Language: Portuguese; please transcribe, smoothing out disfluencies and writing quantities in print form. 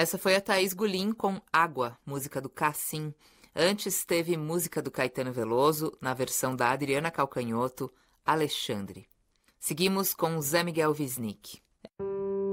Essa foi a Thaís Gulim com Água, música do Cassim. Antes teve música do Caetano Veloso, na versão da Adriana Calcanhoto, Alexandre. Seguimos com Zé Miguel Wisnik.